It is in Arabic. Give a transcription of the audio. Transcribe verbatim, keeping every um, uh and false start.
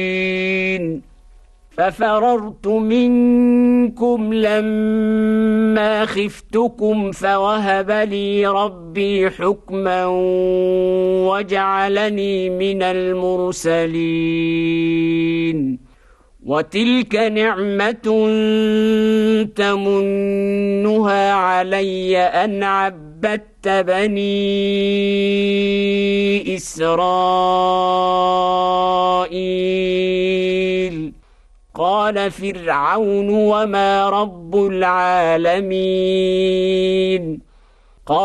ففررت منكم لما خفتكم فوهب لي ربي حكما وجعلني من المرسلين وتلك نعمة تمنها علي أن عبدت بني إسرائيل قال فرعون وما رب العالمين